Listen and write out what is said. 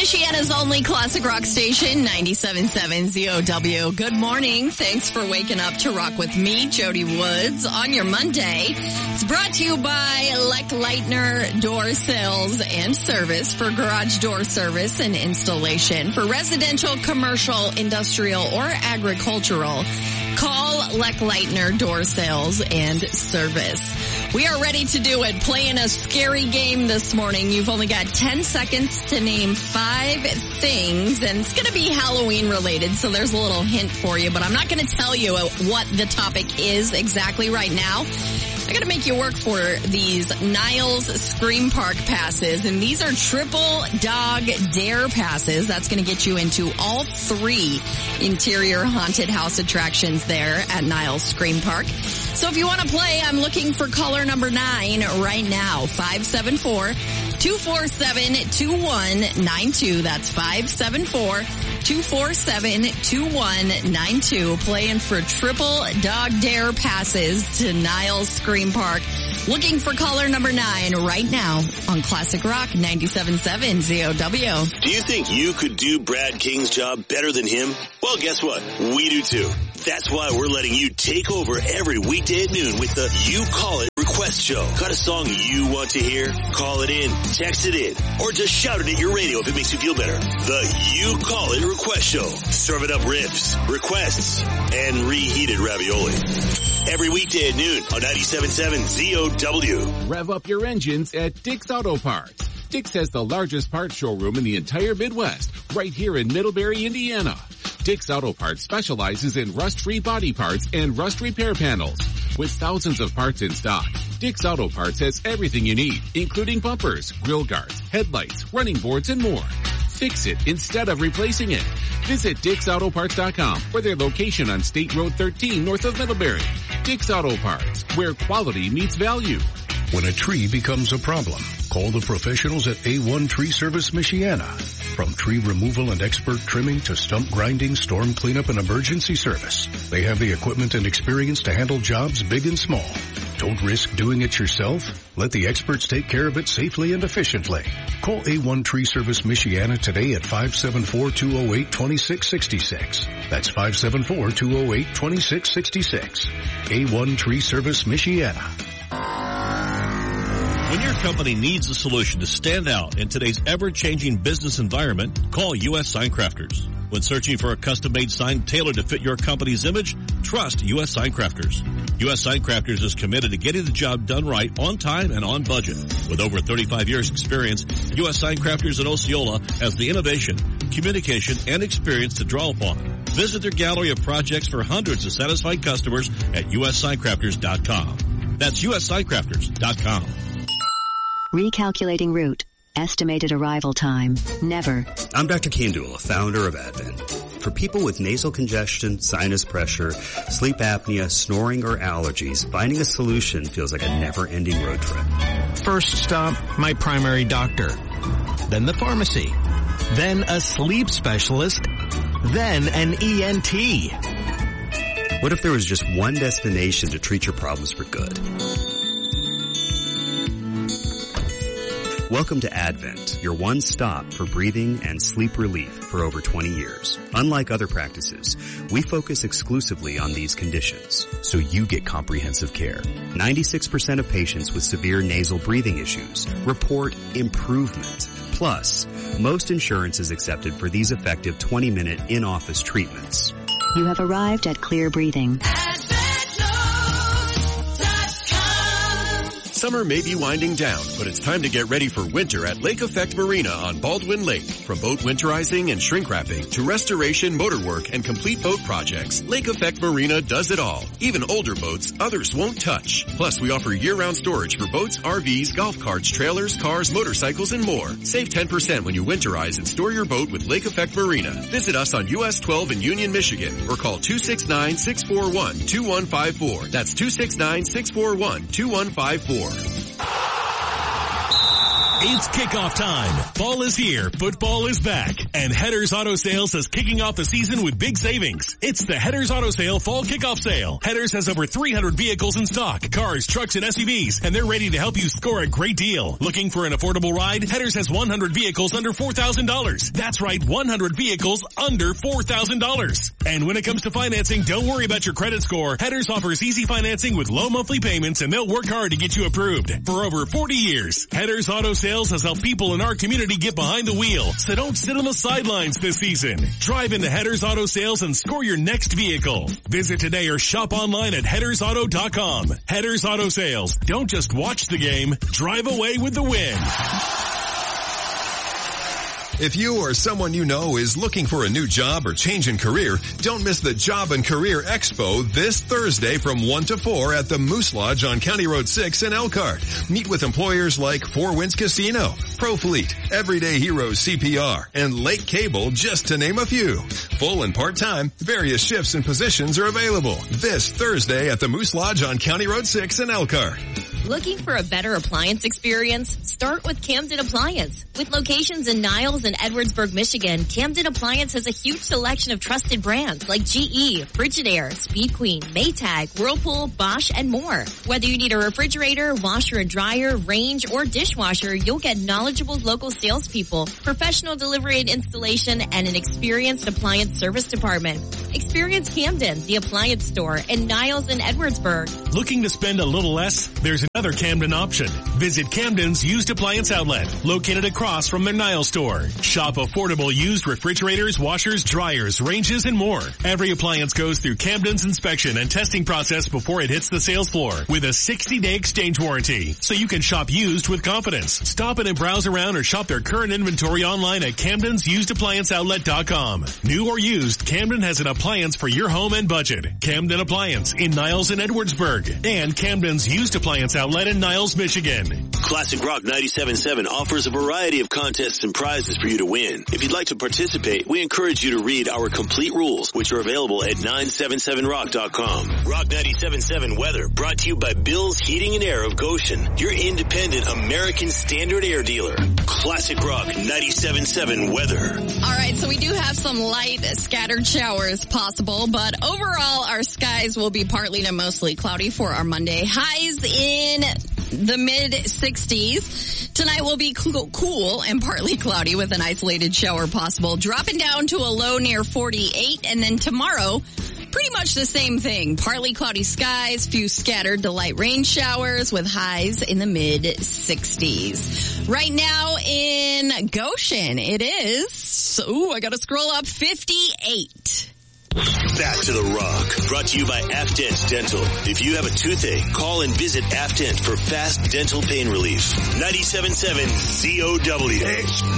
Michiana's only classic rock station, 97.7 ZOW. Good morning. Thanks for waking up to rock with me, Jody Woods, on your Monday. It's brought to you by Leckleitner Door Sales and Service for garage door service and installation for residential, commercial, industrial, or agricultural. Call Leckleitner Door Sales and Service. We are ready to do it, playing a scary game this morning. You've only got 10 seconds to name 5 things, and it's going to be Halloween related, so there's a little hint for you, but I'm not going to tell you what the topic is exactly right now. I got to make you work for these Niles Scream Park passes, and these are triple dog dare passes. That's going to get you into all 3 interior haunted house attractions there at Niles Scream Park. So if you want to play, I'm looking for caller number 9 right now, 574-247-2192. That's 574-247-2192. Playing for triple dog dare passes to Niles Scream Park. Looking for caller number 9 right now on Classic Rock 97.7 ZOW. Do you think you could do Brad King's job better than him? Well, guess what? We do too. That's why we're letting you take over every weekday at noon with the You Call It Request Show. Got a song you want to hear? Call it in, text it in, or just shout it at your radio if it makes you feel better. The You Call It Request Show. Serving up riffs, requests, and reheated ravioli. Every weekday at noon on 97.7 ZOW. Rev up your engines at Dick's Auto Parts. Dick's has the largest parts showroom in the entire Midwest, right here in Middlebury, Indiana. Dick's Auto Parts specializes in rust-free body parts and rust repair panels. With thousands of parts in stock, Dick's Auto Parts has everything you need, including bumpers, grill guards, headlights, running boards, and more. Fix it instead of replacing it. Visit Dick'sAutoParts.com for their location on State Road 13 north of Middlebury. Dick's Auto Parts, where quality meets value. When a tree becomes a problem, call the professionals at A1 Tree Service Michiana. From tree removal and expert trimming to stump grinding, storm cleanup, and emergency service, they have the equipment and experience to handle jobs big and small. Don't risk doing it yourself. Let the experts take care of it safely and efficiently. Call A1 Tree Service Michiana today at 574-208-2666. That's 574-208-2666. A1 Tree Service Michiana. When your company needs a solution to stand out in today's ever-changing business environment, call U.S. Sign Crafters. When searching for a custom-made sign tailored to fit your company's image, trust U.S. Sign Crafters. U.S. Sign Crafters is committed to getting the job done right, on time, and on budget. With over 35 years' experience, U.S. Sign Crafters in Osceola has the innovation, communication, and experience to draw upon. Visit their gallery of projects for hundreds of satisfied customers at USSignCrafters.com. That's USSignCrafters.com. Recalculating route. Estimated arrival time. Never. I'm Dr. Kandula, founder of Advent. For people with nasal congestion, sinus pressure, sleep apnea, snoring, or allergies, finding a solution feels like a never-ending road trip. First stop, my primary doctor. Then the pharmacy. Then a sleep specialist. Then an ENT. What if there was just one destination to treat your problems for good? Welcome to Advent, your one stop for breathing and sleep relief for over 20 years. Unlike other practices, we focus exclusively on these conditions, so you get comprehensive care. 96% of patients with severe nasal breathing issues report improvement. Plus, most insurance is accepted for these effective 20-minute in-office treatments. You have arrived at Clear Breathing. Summer may be winding down, but it's time to get ready for winter at Lake Effect Marina on Baldwin Lake. From boat winterizing and shrink wrapping to restoration, motor work, and complete boat projects, Lake Effect Marina does it all. Even older boats others won't touch. Plus, we offer year-round storage for boats, RVs, golf carts, trailers, cars, motorcycles, and more. Save 10% when you winterize and store your boat with Lake Effect Marina. Visit us on US 12 in Union, Michigan, or call 269-641-2154. That's 269-641-2154. It's kickoff time. Fall is here, football is back, and Headers Auto Sales is kicking off the season with big savings. It's the Headers Auto Sale Fall Kickoff Sale. Headers has over 300 vehicles in stock, cars, trucks, and SUVs, and they're ready to help you score a great deal. Looking for an affordable ride? Headers has 100 vehicles under $4,000. That's right, 100 vehicles under $4,000. And when it comes to financing, don't worry about your credit score. Headers offers easy financing with low monthly payments, and they'll work hard to get you approved. For over 40 years, Headers Auto Sales has helped people in our community get behind the wheel, so don't sit on the sidelines this season. Drive into Headers Auto Sales and score your next vehicle. Visit today or shop online at headersauto.com. Headers Auto Sales. Don't just watch the game, drive away with the win. If you or someone you know is looking for a new job or change in career, don't miss the Job and Career Expo this Thursday from 1 to 4 at the Moose Lodge on County Road 6 in Elkhart. Meet with employers like Four Winds Casino, ProFleet, Everyday Heroes CPR, and Lake Cable, just to name a few. Full and part-time, various shifts and positions are available this Thursday at the Moose Lodge on County Road 6 in Elkhart. Looking for a better appliance experience? Start with Camden Appliance. With locations in Niles and Edwardsburg, Michigan, Camden Appliance has a huge selection of trusted brands like GE, Frigidaire, Speed Queen, Maytag, Whirlpool, Bosch, and more. Whether you need a refrigerator, washer and dryer, range, or dishwasher, you'll get knowledgeable local salespeople, professional delivery and installation, and an experienced appliance service department. Experience Camden, the appliance store, in Niles and Edwardsburg. Looking to spend a little less? There's another Camden option. Visit Camden's Used Appliance Outlet, located across from their Niles store. Shop affordable used refrigerators, washers, dryers, ranges, and more. Every appliance goes through Camden's inspection and testing process before it hits the sales floor with a 60-day exchange warranty, so you can shop used with confidence. Stop in and browse around or shop their current inventory online at Camden'sUsedApplianceOutlet.com. New or used, Camden has an appliance for your home and budget. Camden Appliance in Niles and Edwardsburg, and Camden's Used Appliance Outlet in Niles, Michigan. Classic Rock 97.7 offers a variety of contests and prizes for you to win. If you'd like to participate, we encourage you to read our complete rules, which are available at 977rock.com. Rock 97.7 weather brought to you by Bill's Heating and Air of Goshen, your independent American Standard Air dealer. Classic Rock 97.7 weather. All right, so we do have some light scattered showers possible, but overall our skies will be partly to mostly cloudy for our Monday. Highs in the mid-60s. Tonight will be cool and partly cloudy with an isolated shower possible, dropping down to a low near 48. And then tomorrow, pretty much the same thing. Partly cloudy skies, few scattered to light rain showers with highs in the mid-60s. Right now in Goshen, it is, I gotta scroll up, 58. Back to the Rock, brought to you by Afdent Dental. If you have a toothache, call and visit Afdent for fast dental pain relief. 97.7 COW.